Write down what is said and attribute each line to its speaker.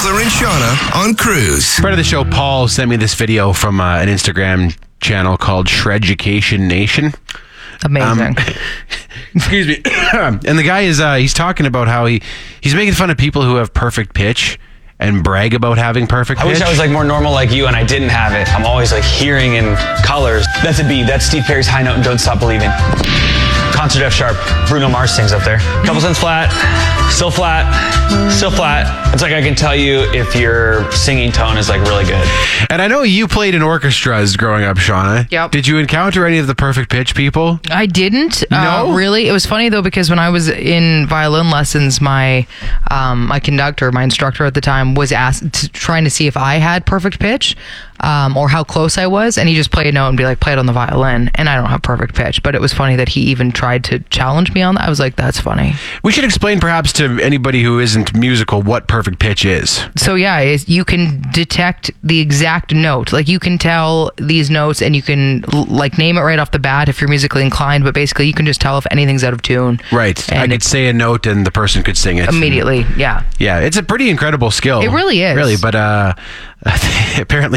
Speaker 1: Tyler and Shauna on Cruise.
Speaker 2: Friend of the show, Paul, sent me this video from an Instagram channel called Shreducation Nation.
Speaker 3: Amazing.
Speaker 2: Excuse me. And the guy is he's talking about how he's making fun of people who have perfect pitch and brag about having perfect pitch.
Speaker 4: I wish I was like more normal like you and I didn't have it. I'm always like hearing in colors. That's a B. That's Steve Perry's High Note and Don't Stop Believing. Concert F sharp. Bruno Mars sings up there. Couple cents flat, still flat, still flat. It's like I can tell you if your singing tone is like really good.
Speaker 2: And I know you played in orchestras growing up, Shauna.
Speaker 3: Yep.
Speaker 2: Did you encounter any of the perfect pitch people?
Speaker 3: I didn't.
Speaker 2: No?
Speaker 3: Really. It was funny though, because when I was in violin lessons, my conductor, my instructor at the time, was trying to see if I had perfect pitch or how close I was, and he just played a note and be like, play it on the violin, and I don't have perfect pitch. But it was funny that he even tried to challenge me on that. I was like, that's funny.
Speaker 2: We should explain perhaps to anybody who isn't musical what perfect pitch is.
Speaker 3: So yeah, you can detect the exact note. Like you can tell these notes and you can like name it right off the bat if you're musically inclined, but basically you can just tell if anything's out of tune.
Speaker 2: Right.
Speaker 3: And
Speaker 2: I could say a note and the person could sing it.
Speaker 3: Immediately, yeah.
Speaker 2: Yeah, it's a pretty incredible skill.
Speaker 3: It really is.
Speaker 2: Really, but apparently